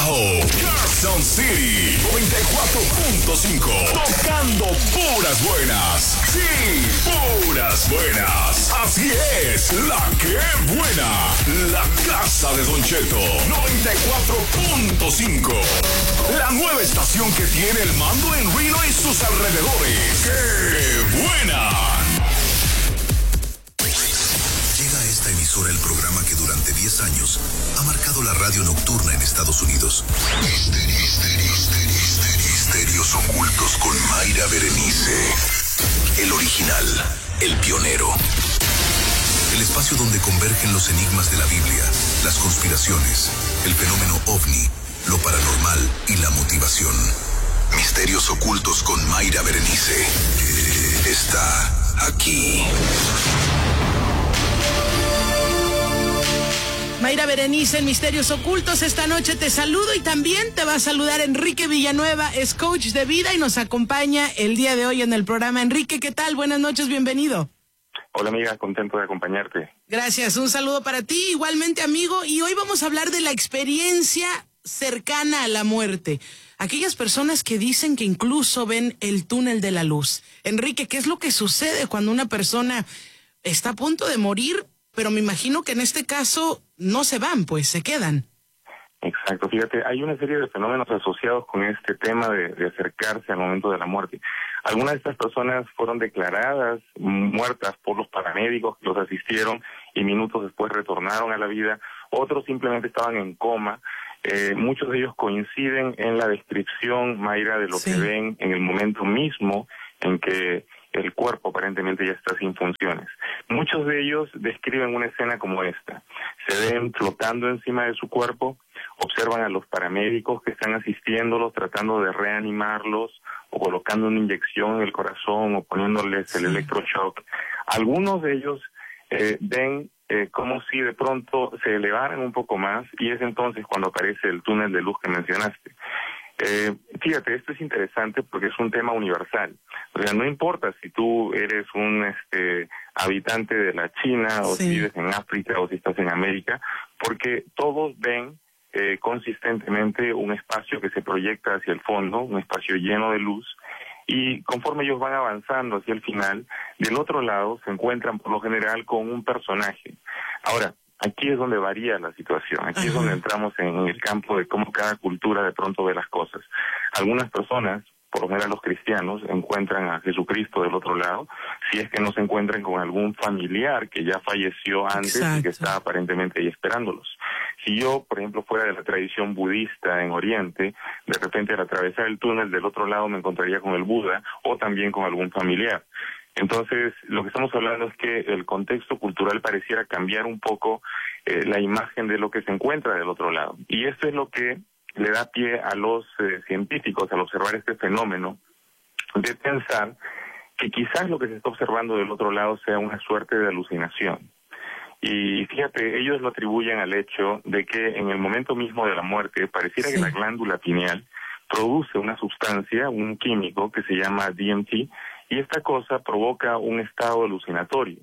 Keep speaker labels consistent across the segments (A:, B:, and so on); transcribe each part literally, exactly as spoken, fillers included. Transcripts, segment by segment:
A: Bajo, Carson City, noventa y cuatro punto cinco. Tocando puras buenas. Sí, puras buenas. Así es, la que buena. La casa de Don Cheto, noventa y cuatro punto cinco. La nueva estación que tiene el mando en Reno y sus alrededores. ¡Qué buena!
B: Llega a esta emisora el programa que durante diez años ha marcado la radio nocturna en Estados Unidos. Misterios, misterios, misterios, misterios ocultos con Mayra Berenice. El original, el pionero. El espacio donde convergen los enigmas de la Biblia, las conspiraciones, el fenómeno ovni, lo paranormal y la motivación. Misterios ocultos con Mayra Berenice. Está aquí.
C: Mayra Berenice en Misterios Ocultos. Esta noche te saludo y también te va a saludar Enrique Villanueva, es coach de vida y nos acompaña el día de hoy en el programa. Enrique, ¿qué tal? Buenas noches, bienvenido.
D: Hola amiga, contento de acompañarte.
C: Gracias, un saludo para ti, igualmente amigo, y hoy vamos a hablar de la experiencia cercana a la muerte. Aquellas personas que dicen que incluso ven el túnel de la luz. Enrique, ¿qué es lo que sucede cuando una persona está a punto de morir? Pero me imagino que en este caso no se van, pues se quedan.
D: Exacto, fíjate, hay una serie de fenómenos asociados con este tema de, de acercarse al momento de la muerte. Algunas de estas personas fueron declaradas muertas por los paramédicos que los asistieron y minutos después retornaron a la vida. Otros simplemente estaban en coma. Eh, muchos de ellos coinciden en la descripción, Mayra, de lo sí. que ven en el momento mismo en que el cuerpo aparentemente ya está sin funciones. Muchos de ellos describen una escena como esta. Se ven flotando encima de su cuerpo, observan a los paramédicos que están asistiéndolos, tratando de reanimarlos, o colocando una inyección en el corazón, o poniéndoles el electroshock. Algunos de ellos eh, ven eh, como si de pronto se elevaran un poco más, y es entonces cuando aparece el túnel de luz que mencionaste. Eh, fíjate, esto es interesante porque es un tema universal. O sea, no importa si tú eres un este habitante de la China o sí. si vives en África o si estás en América, porque todos ven eh, consistentemente un espacio que se proyecta hacia el fondo, un espacio lleno de luz, y conforme ellos van avanzando hacia el final, del otro lado se encuentran por lo general con un personaje. Ahora, aquí es donde varía la situación, aquí Ajá. es donde entramos en el campo de cómo cada cultura de pronto ve las cosas. Algunas personas, por lo general los cristianos, encuentran a Jesucristo del otro lado, si es que no se encuentran con algún familiar que ya falleció antes Exacto. y que está aparentemente ahí esperándolos. Si yo, por ejemplo, fuera de la tradición budista en Oriente, de repente al atravesar el túnel del otro lado me encontraría con el Buda o también con algún familiar. Entonces, lo que estamos hablando es que el contexto cultural pareciera cambiar un poco eh, la imagen de lo que se encuentra del otro lado. Y esto es lo que le da pie a los eh, científicos al observar este fenómeno de pensar que quizás lo que se está observando del otro lado sea una suerte de alucinación. Y fíjate, ellos lo atribuyen al hecho de que en el momento mismo de la muerte pareciera sí. que la glándula pineal produce una sustancia, un químico que se llama D M T, y esta cosa provoca un estado alucinatorio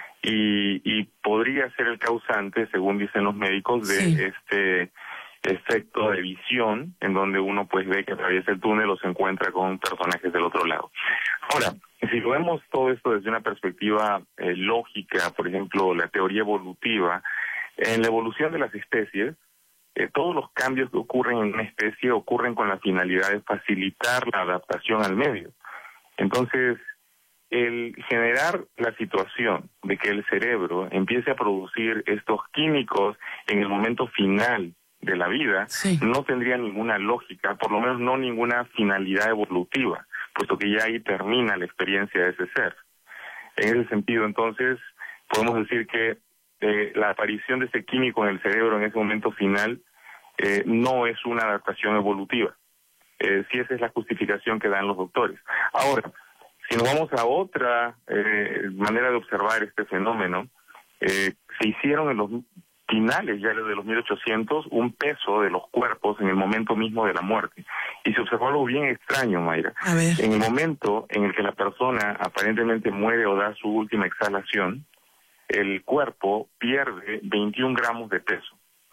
D: y, y podría ser el causante, según dicen los médicos, de sí. este efecto de visión, en donde uno pues ve que atraviesa el túnel o se encuentra con personajes del otro lado. Ahora, si lo vemos todo esto desde una perspectiva eh, lógica, por ejemplo, la teoría evolutiva, en la evolución de las especies, eh, todos los cambios que ocurren en una especie ocurren con la finalidad de facilitar la adaptación al medio. Entonces, el generar la situación de que el cerebro empiece a producir estos químicos en el momento final de la vida, sí. no tendría ninguna lógica, por lo menos no ninguna finalidad evolutiva, puesto que ya ahí termina la experiencia de ese ser. En ese sentido, entonces, podemos decir que eh, la aparición de ese químico en el cerebro en ese momento final eh, no es una adaptación evolutiva. Eh, si esa es la justificación que dan los doctores. Ahora, si nos vamos a otra eh, manera de observar este fenómeno, eh, se hicieron en los finales ya de los mil ochocientos un peso de los cuerpos en el momento mismo de la muerte. Y se observó algo bien extraño, Mayra.
C: A ver.
D: En el momento en el que la persona aparentemente muere o da su última exhalación, el cuerpo pierde veintiún gramos de peso.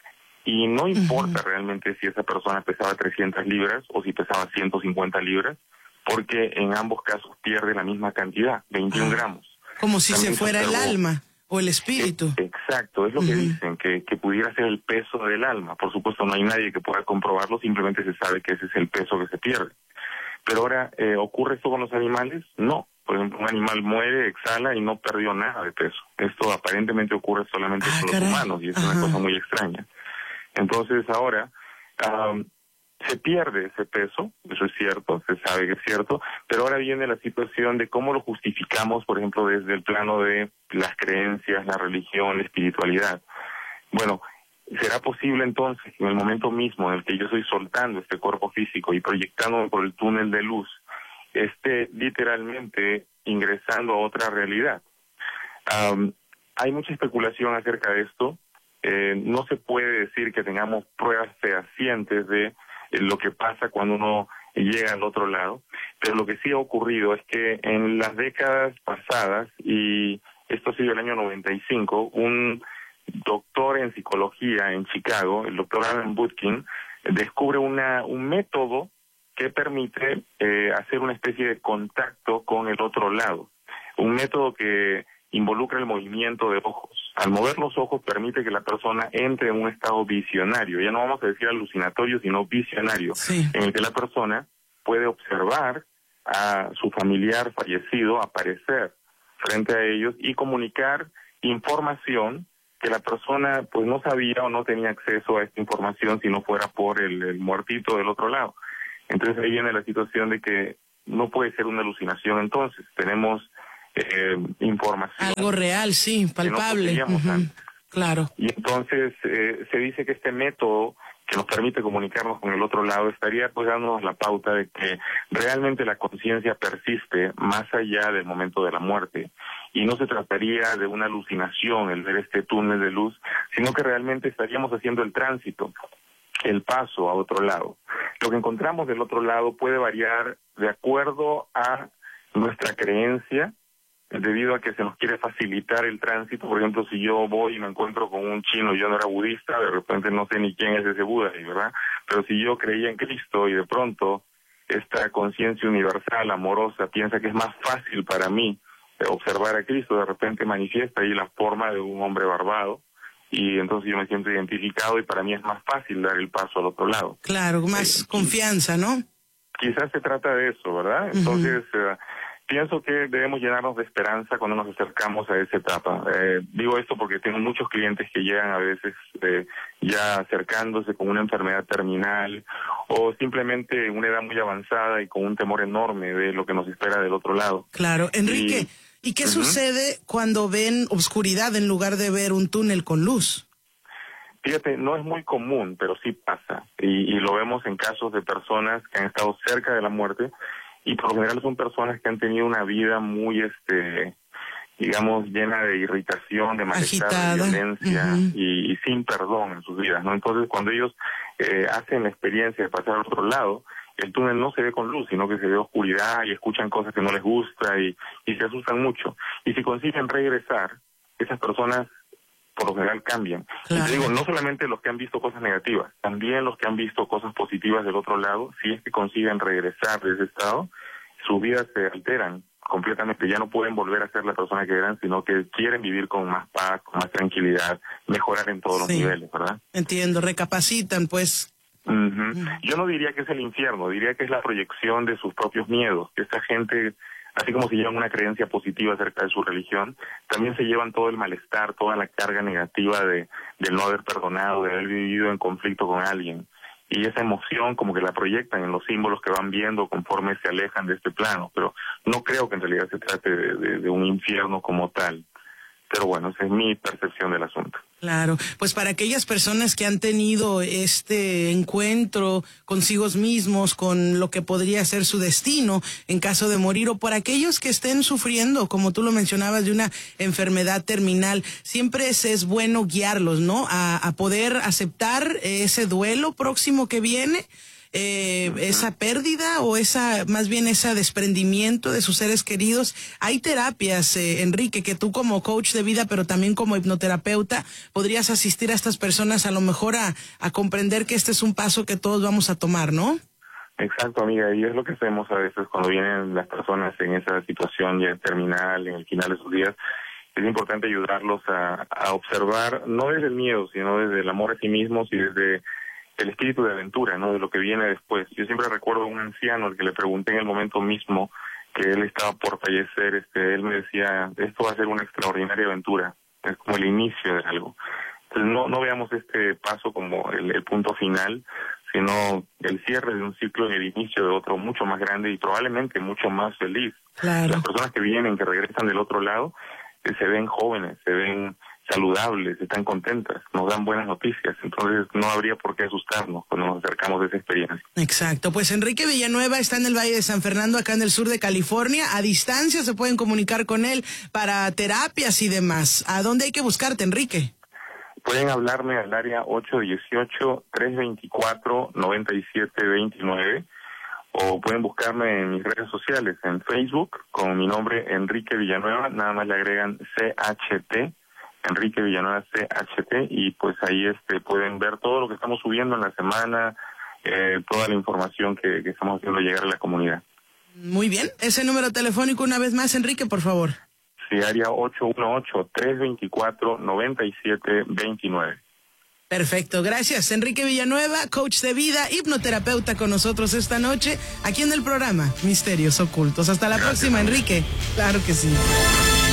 D: y no importa
C: uh-huh.
D: realmente si esa persona pesaba trescientas libras o si pesaba ciento cincuenta libras, porque en ambos casos pierde la misma cantidad, veintiún ah, gramos.
C: Como si También se fuera se el alma o el espíritu.
D: Es, exacto, es lo uh-huh. que dicen, que, que pudiera ser el peso del alma. Por supuesto, no hay nadie que pueda comprobarlo, simplemente se sabe que ese es el peso que se pierde. Pero ahora, eh, ¿ocurre esto con los animales? No. Por ejemplo, un animal muere, exhala y no perdió nada de peso. Esto aparentemente ocurre solamente
C: ah,
D: con
C: caray.
D: los humanos y es
C: Ajá.
D: una cosa muy extraña. Entonces ahora um, se pierde ese peso, eso es cierto, se sabe que es cierto, pero ahora viene la situación de cómo lo justificamos, por ejemplo, desde el plano de las creencias, la religión, la espiritualidad. Bueno, ¿será posible entonces en el momento mismo en el que yo estoy soltando este cuerpo físico y proyectándome por el túnel de luz, esté literalmente ingresando a otra realidad? Um, hay mucha especulación acerca de esto. Eh, no se puede decir que tengamos pruebas fehacientes de eh, lo que pasa cuando uno llega al otro lado, pero lo que sí ha ocurrido es que en las décadas pasadas, y esto ha sido el año noventa y cinco, un doctor en psicología en Chicago, el doctor Alan Bootkin, descubre una, un método que permite eh, hacer una especie de contacto con el otro lado, un método que involucra el movimiento de ojos. Al mover los ojos permite que la persona entre en un estado visionario, ya no vamos a decir alucinatorio, sino visionario,
C: sí.
D: en el que la persona puede observar a su familiar fallecido aparecer frente a ellos y comunicar información que la persona pues no sabía o no tenía acceso a esta información si no fuera por el, el muertito del otro lado. Entonces ahí viene la situación de que no puede ser una alucinación entonces, tenemos Eh, información.
C: Algo real, sí, palpable.
D: No
C: uh-huh. Claro.
D: Y entonces eh, se dice que este método que nos permite comunicarnos con el otro lado estaría pues dándonos la pauta de que realmente la conciencia persiste más allá del momento de la muerte y no se trataría de una alucinación el ver este túnel de luz, sino que realmente estaríamos haciendo el tránsito, el paso a otro lado. Lo que encontramos del otro lado puede variar de acuerdo a nuestra creencia, debido a que se nos quiere facilitar el tránsito. Por ejemplo, si yo voy y me encuentro con un chino y yo no era budista, de repente no sé ni quién es ese Buda, ¿verdad? Pero si yo creía en Cristo y de pronto esta conciencia universal, amorosa, piensa que es más fácil para mí observar a Cristo, de repente manifiesta ahí la forma de un hombre barbado y entonces yo me siento identificado y para mí es más fácil dar el paso al otro lado.
C: Claro, más eh, confianza, ¿no?
D: Quizás se trata de eso, ¿verdad? Entonces... Uh-huh. eh, Pienso que debemos llenarnos de esperanza cuando nos acercamos a esa etapa. Eh, digo esto porque tengo muchos clientes que llegan a veces eh, ya acercándose con una enfermedad terminal o simplemente en una edad muy avanzada y con un temor enorme de lo que nos espera del otro lado.
C: Claro. Enrique, ¿y, ¿y qué uh-huh. sucede cuando ven oscuridad en lugar de ver un túnel con luz?
D: Fíjate, no es muy común, pero sí pasa. Y, y lo vemos en casos de personas que han estado cerca de la muerte. Y por lo general son personas que han tenido una vida muy, este, digamos, llena de irritación, de malestar, agitada, de violencia uh-huh. y, y sin perdón en sus vidas, ¿no? Entonces, cuando ellos eh, hacen la experiencia de pasar al otro lado, el túnel no se ve con luz, sino que se ve oscuridad y escuchan cosas que no les gusta y, y se asustan mucho. Y si consiguen regresar, esas personas por lo general cambian. Claro. Y te digo, no solamente los que han visto cosas negativas, también los que han visto cosas positivas del otro lado, si es que consiguen regresar de ese estado, sus vidas se alteran completamente, ya no pueden volver a ser la persona que eran, sino que quieren vivir con más paz, con más tranquilidad, mejorar en todos sí. los niveles, ¿verdad?
C: Entiendo, recapacitan, pues.
D: Uh-huh. Uh-huh. Yo no diría que es el infierno, diría que es la proyección de sus propios miedos, que esta gente... Así como se llevan una creencia positiva acerca de su religión, también se llevan todo el malestar, toda la carga negativa de, de no haber perdonado, de haber vivido en conflicto con alguien. Y esa emoción como que la proyectan en los símbolos que van viendo conforme se alejan de este plano. Pero no creo que en realidad se trate de, de, de un infierno como tal. Pero bueno, esa es mi percepción del asunto.
C: Claro, pues para aquellas personas que han tenido este encuentro consigo mismos, con lo que podría ser su destino en caso de morir, o por aquellos que estén sufriendo, como tú lo mencionabas, de una enfermedad terminal, siempre es, es bueno guiarlos, ¿no? A, a poder aceptar ese duelo próximo que viene, eh, esa pérdida o esa, más bien esa desprendimiento de sus seres queridos. Hay terapias, eh, Enrique, que tú como coach de vida, pero también como hipnoterapeuta, podrías asistir a estas personas a lo mejor a, a comprender que este es un paso que todos vamos a tomar, ¿no?
D: Exacto, amiga, y es lo que hacemos a veces cuando vienen las personas en esa situación ya terminal, en el final de sus días. Es importante ayudarlos a, a observar, no desde el miedo, sino desde el amor a sí mismos y desde el espíritu de aventura, ¿no? De lo que viene después. Yo siempre recuerdo a un anciano al que le pregunté en el momento mismo que él estaba por fallecer, este, él me decía, esto va a ser una extraordinaria aventura, es como el inicio de algo. Entonces no, no veamos este paso como el, el punto final, sino el cierre de un ciclo y el inicio de otro mucho más grande y probablemente mucho más feliz.
C: Claro.
D: Las personas que vienen, que regresan del otro lado, eh, se ven jóvenes, se ven saludables, están contentas, nos dan buenas noticias, entonces no habría por qué asustarnos cuando nos acercamos a esa experiencia.
C: Exacto, pues Enrique Villanueva está en el Valle de San Fernando, acá en el sur de California, a distancia se pueden comunicar con él para terapias y demás. ¿A dónde hay que buscarte, Enrique?
D: Pueden hablarme al área ocho uno ocho, tres dos cuatro, nueve siete dos nueve o pueden buscarme en mis redes sociales, en Facebook, con mi nombre Enrique Villanueva, nada más le agregan C H T, Enrique Villanueva C H T, y pues ahí este pueden ver todo lo que estamos subiendo en la semana, eh, toda la información que, que estamos haciendo llegar a la comunidad.
C: Muy bien, ese número telefónico una vez más, Enrique, por favor.
D: Sí, área ocho uno ocho, tres dos cuatro, nueve siete dos nueve.
C: Perfecto, gracias. Enrique Villanueva, coach de vida, hipnoterapeuta con nosotros esta noche, aquí en el programa Misterios Ocultos. Hasta la
D: Gracias,
C: próxima,
D: amigo.
C: Enrique. Claro que sí.